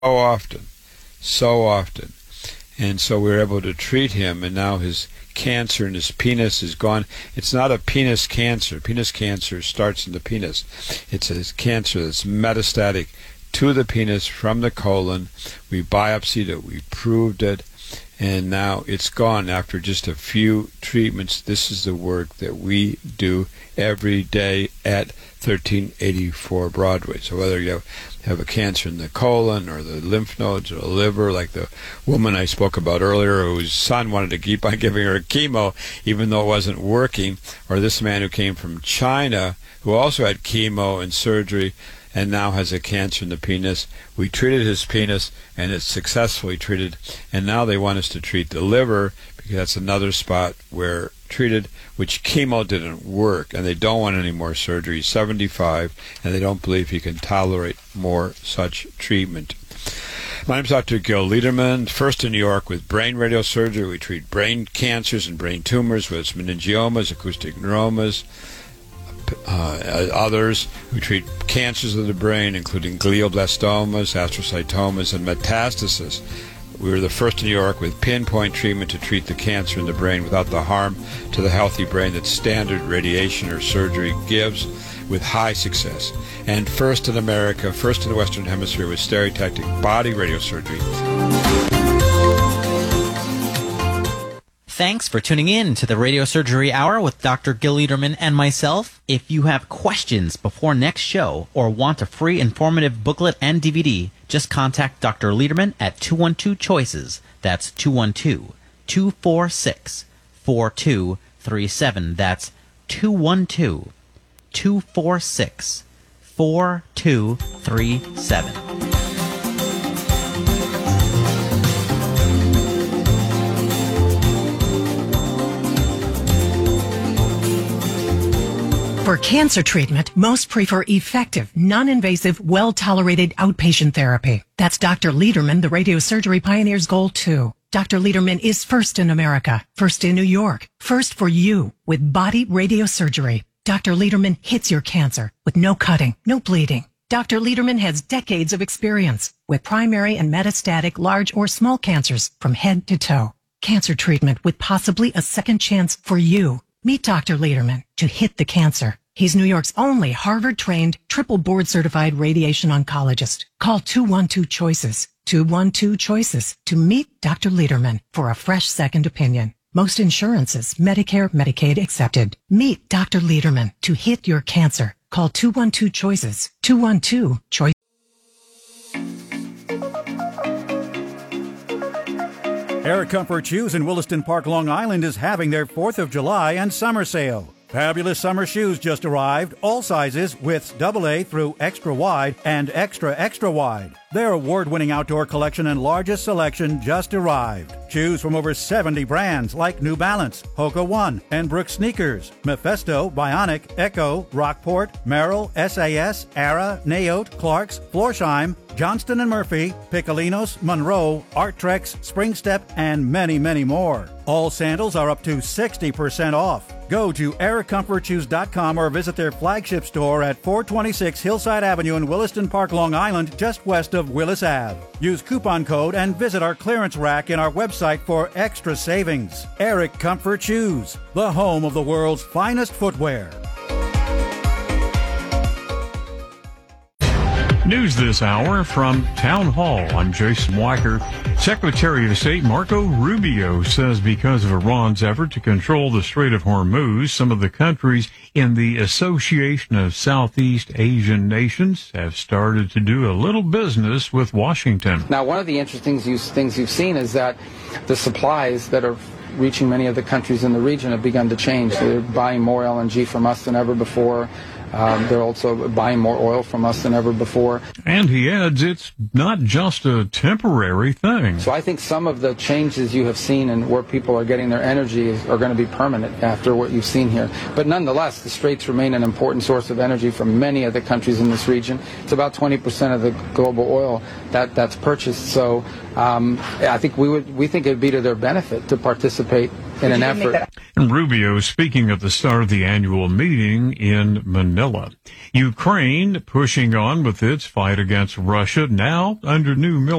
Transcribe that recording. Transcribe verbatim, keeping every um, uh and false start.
often, so often. And so we were able to treat him, and now his cancer in his penis is gone. It's not a penis cancer. Penis cancer starts in the penis. It's a cancer that's metastatic to the penis from the colon. We biopsied it. We proved it. And now it's gone after just a few treatments. This is the work that we do every day at thirteen eighty-four Broadway. So whether you have, have a cancer in the colon or the lymph nodes or the liver, like the woman I spoke about earlier whose son wanted to keep on giving her chemo even though it wasn't working, or this man who came from China who also had chemo and surgery and now has a cancer in the penis. We treated his penis, and it's successfully treated, and now they want us to treat the liver, because that's another spot where treated, which chemo didn't work, and they don't want any more surgery. He's seventy-five, and they don't believe he can tolerate more such treatment. My name's Doctor Gil Lederman, first in New York with brain radiosurgery. We treat brain cancers and brain tumors, whether it's meningiomas, acoustic neuromas, Uh, others. We treat cancers of the brain, including glioblastomas, astrocytomas, and metastasis. We were the first in New York with pinpoint treatment to treat the cancer in the brain without the harm to the healthy brain that standard radiation or surgery gives, with high success. And first in America, first in the Western Hemisphere with stereotactic body radiosurgery. Thanks for tuning in to the Radio Surgery Hour with Doctor Gil Lederman and myself. If you have questions before next show or want a free informative booklet and D V D, just contact Doctor Lederman at two one two choices. That's two one two, two four six, four two three seven. That's two one two, two four six, four two three seven. For cancer treatment, most prefer effective, non-invasive, well-tolerated outpatient therapy. That's Doctor Lederman, the radiosurgery pioneer's goal, too. Doctor Lederman is first in America, first in New York, first for you with body radiosurgery. Doctor Lederman hits your cancer with no cutting, no bleeding. Doctor Lederman has decades of experience with primary and metastatic large or small cancers from head to toe. Cancer treatment with possibly a second chance for you. Meet Doctor Lederman to hit the cancer. He's New York's only Harvard-trained, triple board-certified radiation oncologist. Call two one two choices, two one two choices to meet Doctor Lederman for a fresh second opinion. Most insurances, Medicare, Medicaid accepted. Meet Doctor Lederman to hit your cancer. Call two one two choices, two one two choices. Air Comfort Shoes in Williston Park, Long Island is having their fourth of July and summer sale. Fabulous summer shoes just arrived, all sizes, widths double A through extra wide and extra extra wide. Their award-winning outdoor collection and largest selection just arrived. Shoes from over seventy brands like New Balance, Hoka One, and Brooks Sneakers, Mephisto, Bionic, Echo, Rockport, Merrill, S A S, Ara, Naote, Clarks, Florsheim, Johnston and Murphy, Piccolinos, Monroe, Arttrex, Springstep, and many, many more. All sandals are up to sixty percent off. Go to air comfort shoes dot com or visit their flagship store at four twenty-six Hillside Avenue in Williston Park, Long Island, just west of Willis Ave. Use coupon code and visit our clearance rack in our website for extra savings. Eric Comfort Shoes, the home of the world's finest footwear. News this hour from Town Hall. I'm Jason Weicker. Secretary of State Marco Rubio says because of Iran's effort to control the Strait of Hormuz, some of the countries in the Association of Southeast Asian Nations have started to do a little business with Washington. Now, one of the interesting things you've seen is that the supplies that are reaching many of the countries in the region have begun to change. They're buying more L N G from us than ever before. Um, they're also buying more oil from us than ever before. And he adds it's not just a temporary thing. So I think some of the changes you have seen and where people are getting their energy is, are going to be permanent after what you've seen here. But nonetheless, the Straits remain an important source of energy for many of the countries in this region. It's about twenty percent of the global oil that, that's purchased. So um, I think we would we think it would be to their benefit to participate in an effort. And Rubio speaking at the start of the annual meeting in Manila. Ukraine pushing on with its fight against Russia, now under new military